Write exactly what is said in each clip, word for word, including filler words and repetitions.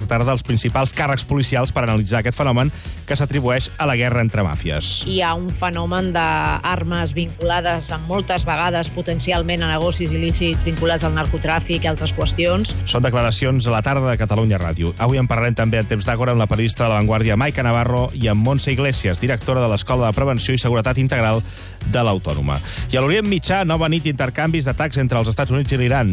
tarda dels principals càrrecs policials per analitzar aquest fenomen que s'atribueix a la guerra entre màfies. Hi ha un fenomen d'armes vinculades amb moltes vegades potencialment a negocis il·lícits vinculats al narcotràfic i altres qüestions. Són declaracions a la tarda de Catalunya Ràdio. Avui en parlarem també en temps d'Àgora amb la periodista de La Vanguardia Maica Navarro i amb Montse Iglesias, directora de l'Escola de Prevenció i Seguretat Integral de l'Autònoma. I a l'Orient Mitjà, nova nit d'intercanvis d'atacs entre els Estats Units i l'Iran.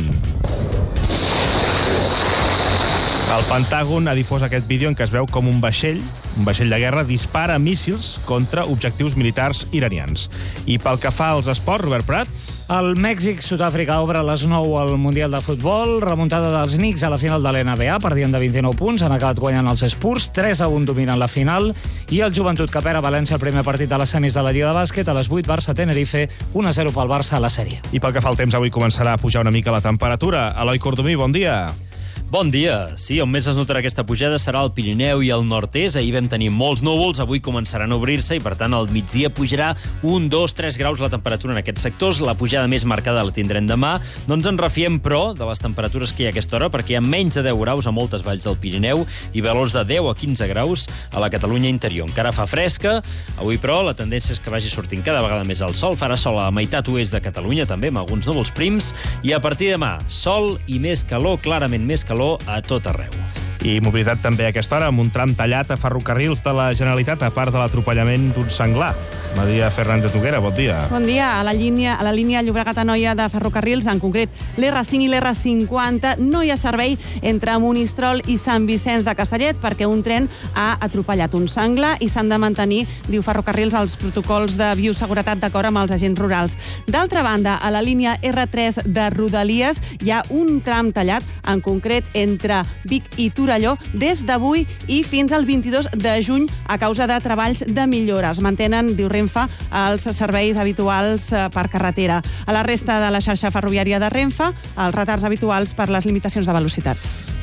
El Pentàgon ha difós aquest vídeo en què es veu com un vaixell, un vaixell de guerra, dispara míssils contra objectius militars iranians. I pel que fa als esports, Robert Prat... El Mèxic-Sud-àfrica obre a les nou al Mundial de Futbol, remuntada dels Knicks a la final de l'N B A, perdien de vint-i-nou punts, han acabat guanyant els Spurs, tres a un dominen la final, i el Joventut que perd a València el primer partit de les semis de la Lliga de Bàsquet, a les vuit Barça-Tenerife, un a zero pel Barça a la sèrie. I pel que fa al temps, avui començarà a pujar una mica la temperatura. Eloi Cordomí, bon dia. Bon dia. Sí, on més es notarà aquesta pujada serà al Pirineu i al nord-est. Ahir vam tenir molts núvols, avui començaran a obrir-se i, per tant, al migdia pujarà un, dos, tres graus la temperatura en aquests sectors. La pujada més marcada la tindrem demà. No ens en refiem, però, de les temperatures que hi ha a aquesta hora, perquè hi ha menys de deu graus a moltes valls del Pirineu i valors de deu a quinze graus a la Catalunya interior. Encara fa fresca. Avui, però, la tendència és que vagi sortint cada vegada més el sol. Farà sol a la meitat oest de Catalunya, també, amb alguns núvols prims. I a partir de demà, sol i més calor, clarament més calor a tot arreu. I mobilitat també a aquesta hora, amb un tram tallat a ferrocarrils de la Generalitat, a part de l'atropellament d'un senglar. Maria Fernández Noguera, bon dia. Bon dia. A la línia, a la línia Llobregat-Anoia de ferrocarrils, en concret l'R cinc i l'R cinquanta, no hi ha servei entre Monistrol i Sant Vicenç de Castellet perquè un tren ha atropellat un senglar i s'han de mantenir, diu Ferrocarrils, els protocols de bioseguretat d'acord amb els agents rurals. D'altra banda, a la línia R tres de Rodalies hi ha un tram tallat, en concret entre Vic i Torelló, des d'avui i fins al vint-i-dos de juny a causa de treballs de millora. Es mantenen, diu Renfe, els serveis habituals per carretera. A la resta de la xarxa ferroviària de Renfe, els retards habituals per les limitacions de velocitat.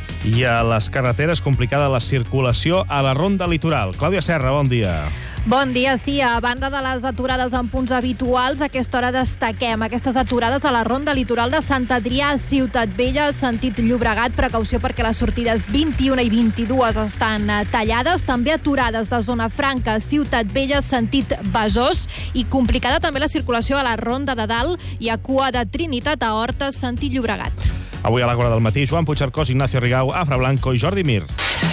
I a les carreteres, complicada la circulació a la Ronda Litoral. Clàudia Serra, bon dia. Bon dia, sí. A banda de les aturades en punts habituals, a aquesta hora destaquem aquestes aturades a la Ronda Litoral de Sant Adrià, Ciutat Vella, sentit Llobregat. Precaució perquè les sortides vint-i-una i vint-i-dues estan tallades. També aturades de Zona Franca, Ciutat Vella, sentit Besòs. I complicada també la circulació a la Ronda de Dalt i a cua de Trinitat a Horta, sentit Llobregat. Avui a l'Àgora del matí, Joan Puigcercós, Ignacio Rigau, Afra Blanco i Jordi Mir.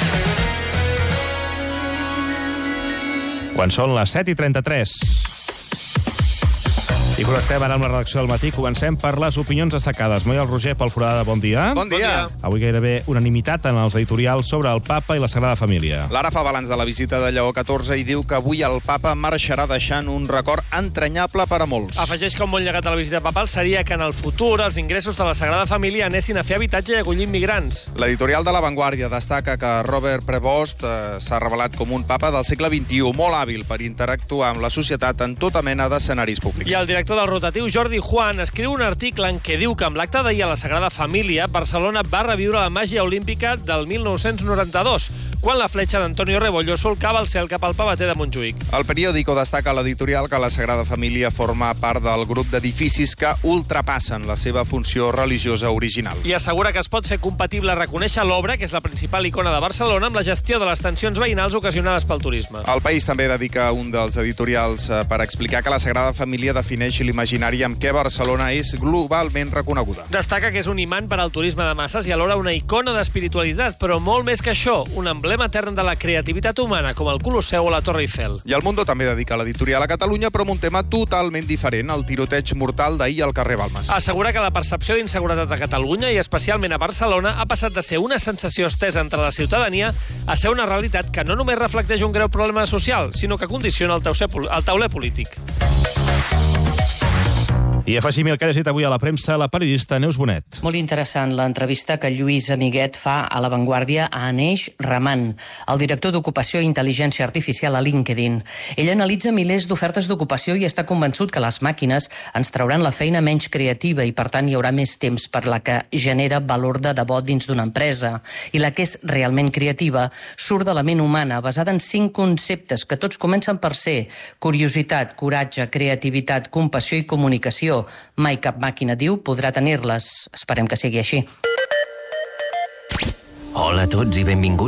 Quan són les set i trenta-tres. I connectem ara amb la redacció del matí. Comencem per les opinions destacades. Moiol Roger, Pol Forada, bon dia. Bon dia. Avui gairebé unanimitat en els editorials sobre el papa i la Sagrada Família. L'Ara fa balanç de la visita de Lleó catorze i diu que avui el papa marxarà deixant un record entranyable per a molts. Afegeix que un bon llegat a la visita papal seria que en el futur els ingressos de la Sagrada Família anessin a fer habitatge i acollir immigrants. L'editorial de La Vanguardia destaca que Robert Prevost eh, s'ha revelat com un papa del segle vint-i-u, molt hàbil per interactuar amb la societat en tota mena d'escenaris públics. I el director del rotatiu, Jordi Juan, escriu un article en què diu que amb l'acte d'ahir a la Sagrada Família, Barcelona va reviure la màgia olímpica del mil nou-cents noranta-dos, quan la fletxa d'Antonio Rebollo solcava el cel cap al Pavater de Montjuïc. El periòdico destaca a l'editorial que la Sagrada Família forma part del grup d'edificis que ultrapassen la seva funció religiosa original. I assegura que es pot fer compatible reconèixer l'obra, que és la principal icona de Barcelona, amb la gestió de les tensions veïnals ocasionades pel turisme. El País també dedica un dels editorials per explicar que la Sagrada Família defineix l'imaginari amb què Barcelona és globalment reconeguda. Destaca que és un imant per al turisme de masses i alhora una icona d'espiritualitat, però molt més que això, un emblema etern de la creativitat humana, com el Colosseu o la Torre Eiffel. I el Mundo també dedica l'editorial a Catalunya, però amb un tema totalment diferent, el tiroteig mortal d'ahir al carrer Balmes. Assegura que la percepció d'inseguretat a Catalunya, i especialment a Barcelona, ha passat de ser una sensació estesa entre la ciutadania a ser una realitat que no només reflecteix un greu problema social, sinó que condiciona el tauler polític. I afegim el que ha llegit avui a la premsa la periodista Neus Bonet. Molt interessant l'entrevista que Lluís Amiguet fa a La Vanguardia a Aneix Raman, el director d'Ocupació i Intel·ligència Artificial a LinkedIn. Ell analitza milers d'ofertes d'ocupació i està convençut que les màquines ens trauran la feina menys creativa i, per tant, hi haurà més temps per la que genera valor de debò dins d'una empresa. I la que és realment creativa surt de la ment humana, basada en cinc conceptes que tots comencen per ser curiositat, coratge, creativitat, compassió i comunicació. Mai cap màquina, diu, podrà tenir-les. Esperem que sigui així. Hola a tots i benvinguts